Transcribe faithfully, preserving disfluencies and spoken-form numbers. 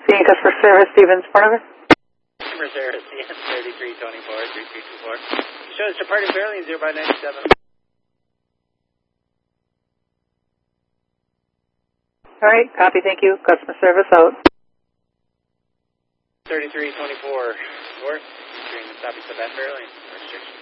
Seeing customer service, Stevens Barnabas. Customer service, C N thirty-three twenty-four, three three two four. Shows departing Fairlane zero by ninety-seven. All right, copy, thank you. Customer service out. thirty-three twenty-four north, entering the Southeast of that Fairlane restriction.